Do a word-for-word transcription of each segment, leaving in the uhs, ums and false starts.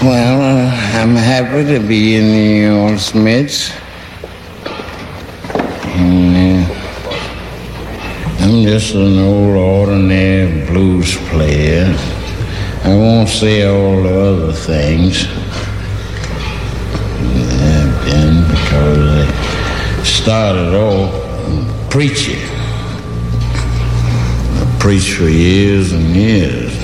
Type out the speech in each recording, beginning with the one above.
Well, uh, I'm happy to be in the Old Smiths. And, uh, I'm just an old, ordinary blues player. I won't say all the other things I've done because I started off preaching. I preached for years and years.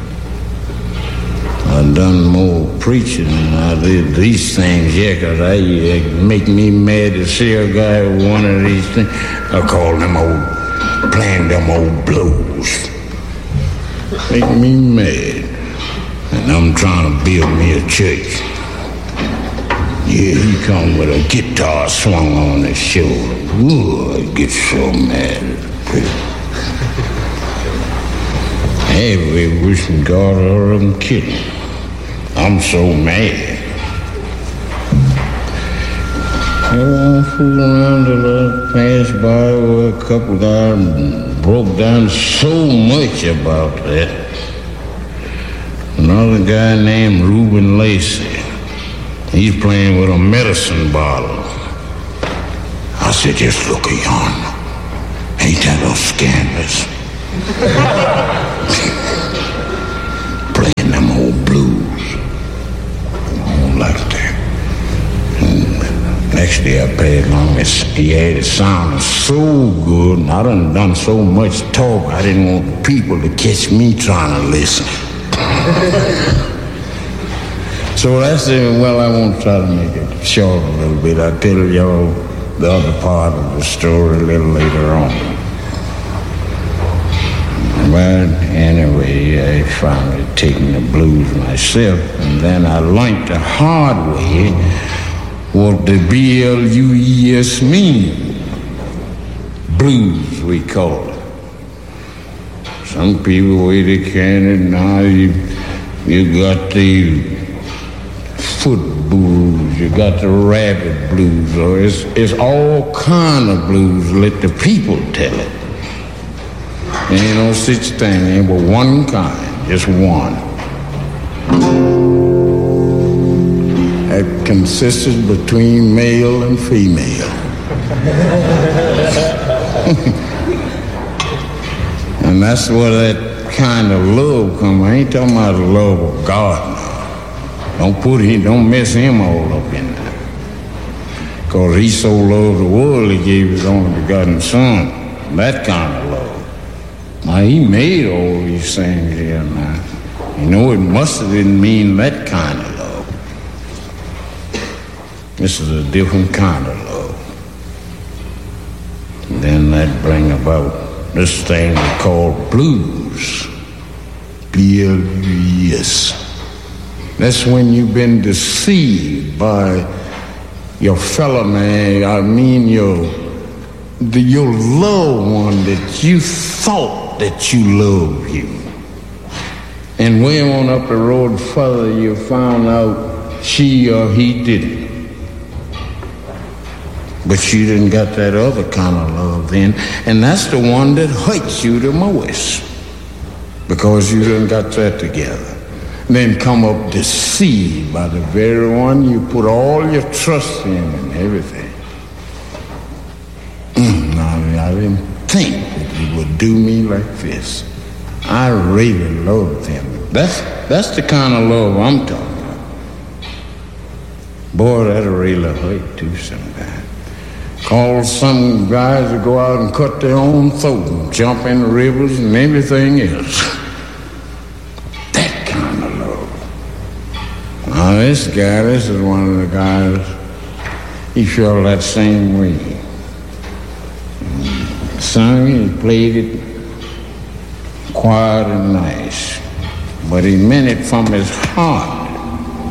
I've done more preaching than I did these things, yeah, because I it make me mad to see a guy with one of these things. I call them old, playing them old blues. Make me mad. And I'm trying to build me a church. Yeah, he come with a guitar swung on his shoulder. Ooh, I get so mad at it. Hey, wishing God all of them kill him. I'm so mad. I won't fool around till I pass by where a couple guys broke down so much about that. Another guy named Reuben Lacey. He's playing with a medicine bottle. I said, just look yonder. Ain't that no scandalous? Playing them old blues. Like that. And next day I played along. He had it sounding so good, and I done done so much talk. I didn't want the people to catch me trying to listen. So that's it. Well, I won't try to make it short a little bit. I'll tell y'all the other part of the story a little later on. But anyway, I finally taken the blues myself, and then I learned the hard way what the B L U E S mean. Blues, we call it. Some people way they can it now. You, you got the foot blues, you got the rabbit blues, or it's, it's all kind of blues. Let the people tell it. There ain't no such thing, ain't but one kind, just one. That consists between male and female. And that's where that kind of love comes. I ain't talking about the love of God now. Don't put him, don't mess him all up in there. Because he so loved the world, he gave his only begotten son. That kind of love. Now, he made all these things here now. You know, it must have didn't mean that kind of love. This is a different kind of love. And then that bring about this thing called blues. B L U E S. That's when you've been deceived by your fellow man, I mean your, the, your loved one that you thought that you love you. And way on up the road further, you found out she or he didn't. But you didn't got that other kind of love then. And that's the one that hurts you the most. Because you didn't got that together. And then come up deceived by the very one you put all your trust in and everything. Mm, now, I didn't think that he would do me like this. I really loved him. That's that's the kind of love I'm talking about. Boy, that'll really hurt too sometimes. Call some guys to go out and cut their own throat and jump in the rivers and everything else. That kind of love. Now this guy, this is one of the guys, he felt that same way. He sung, he played it quiet and nice, but he meant it from his heart.